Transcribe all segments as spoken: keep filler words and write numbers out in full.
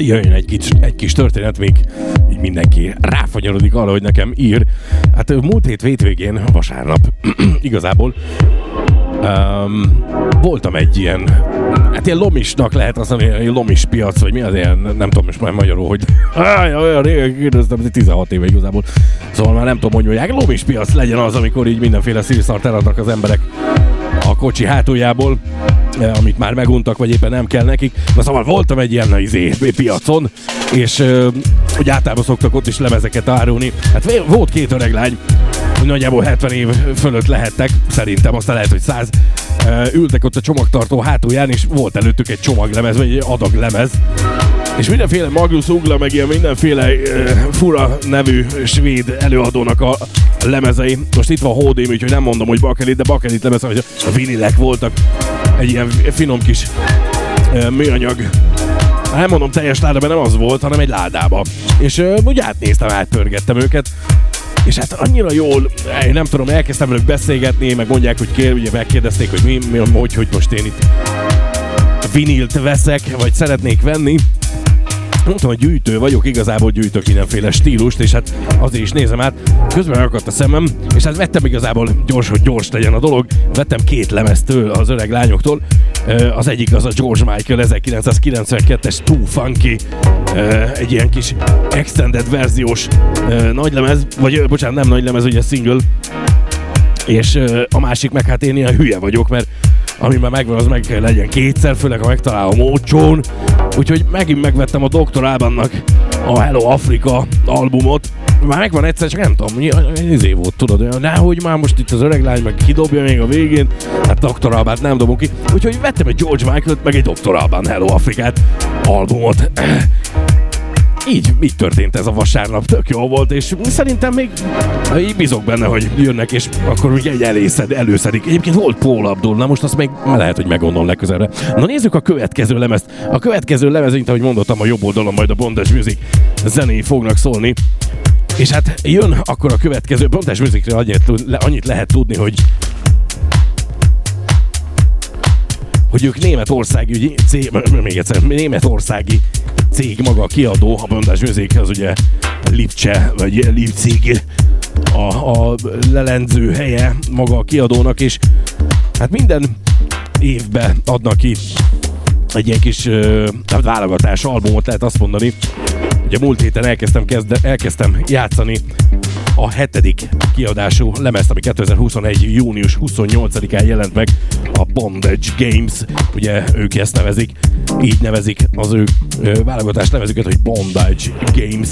jöjjön egy kis, egy kis történet, még így mindenki ráfanyarodik arra, hogy nekem ír. Hát múlt hét hétvégén, vasárnap igazából um, voltam egy ilyen, hát ilyen lomisnak lehet azt mondani, ilyen lomis piac, vagy mi az ilyen, nem tudom most már magyarul, hogy olyan régen kérdeztem, tizenhat éve igazából. Szóval már nem tudom, hogy mondják, lomis piac legyen az, amikor így mindenféle szírszart eladnak az emberek a kocsi hátuljából, amit már meguntak, vagy éppen nem kell nekik. Na szóval voltam egy ilyen izé, piacon, és uh, úgy általában szoktak ott is lemezeket árulni. Hát volt két öreg lány, hogy nagyjából hetven év fölött lehettek, szerintem, aztán lehet, hogy száz. Uh, ültek ott a csomagtartó hátulján, és volt előttük egy csomaglemez, vagy egy adaglemez. És mindenféle Magnus Uggla, meg ilyen mindenféle uh, fura nevű svéd előadónak a lemezei. Most itt van Hódém, úgyhogy nem mondom, hogy bakelit, de bakelit lemez, hogy a vinilek voltak. Egy ilyen finom kis uh, műanyag, nem mondom teljes ládában, nem az volt, hanem egy ládába. És uh, úgy átnéztem, átpörgettem őket. És hát annyira jól, én nem tudom, elkezdtem velük beszélgetni, meg mondják, hogy kér, ugye megkérdezték, hogy mi, mi hogy, hogy most én itt vinilt veszek, vagy szeretnék venni. Mondtam, hogy gyűjtő vagyok, igazából gyűjtök mindenféle stílust, és hát azért is nézem át. Közben megakadt a szemem, és hát vettem igazából gyors, hogy gyors legyen a dolog. Vettem két lemeztől az öreg lányoktól. Az egyik az a George Michael ezerkilencszázkilencvenkettes Too Funky, egy ilyen kis extended verziós nagylemez, vagy bocsánat, nem nagylemez, ugye single. És a másik meg hát én ilyen hülye vagyok, mert ami már megvan, az meg kell legyen kétszer, főleg ha megtalálom olcsón. Úgyhogy megint megvettem a doktor Albannak a Hello Africa albumot. Már megvan egyszer, csak nem tudom, izé volt, tudod, nehogy már most itt az öreg lány meg kidobja még a végén, hát doktor Albánt nem dobunk ki. Úgyhogy vettem egy George Michael-t, meg egy doktor Alban Hello Africát albumot. Így, így történt ez a vasárnap, tök jó volt, és szerintem még így bízok benne, hogy jönnek, és akkor ugye egy elészed, előszedik. Egyébként volt Paul Abdul, na most azt még lehet, hogy meggondolom legközelre. Na nézzük a következő lemezt. A következő lemez, mint ahogy mondottam, a jobb oldalon majd a Bondage Music zenéi fognak szólni. És hát jön akkor a következő Bondage Musicre annyit, annyit lehet tudni, hogy hogy ők németországi cég, még egyszer, németországi cég maga a kiadó, a Bondage Music, az ugye Lipcse, vagy Lipzig a, a lelenző helye maga a kiadónak, és hát minden évben adnak ki egy ilyen kis uh, válogatás albumot, lehet azt mondani. Ugye múlt héten elkezdtem, kezde, elkezdtem játszani a hetedik kiadású lemezt, ami kétezer-huszonegy. június huszonnyolcadikán jelent meg, a Bondage Games, ugye ők ezt nevezik, így nevezik az ő ö, válogatás nevezüket, hogy Bondage Games.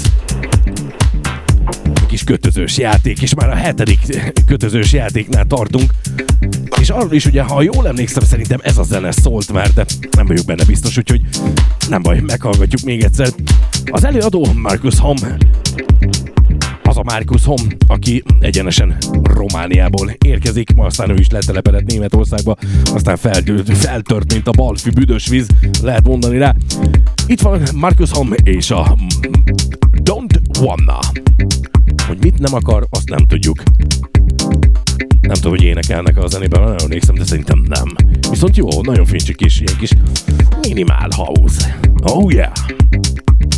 Egy kis kötözős játék, és már a hetedik kötözős játéknál tartunk. És arról is ugye, ha jól emlékszem, szerintem ez a zene szólt már, de nem vagyok benne biztos, úgyhogy nem baj, meghallgatjuk még egyszer. Az előadó Markus Homm, az a Markus Homm, aki egyenesen Romániából érkezik, ma aztán ő is letelepedett Németországba, aztán feltört, feltört, mint a balfű büdös víz, lehet mondani rá. Itt van Markus Homm és a Don't Wanna. Hogy mit nem akar, azt nem tudjuk. Nem tudom, hogy énekelnek a zenében, nagyon emlékszem, de szerintem nem. Viszont jó, nagyon fincsi kis, ilyen kis minimál house. Oh yeah!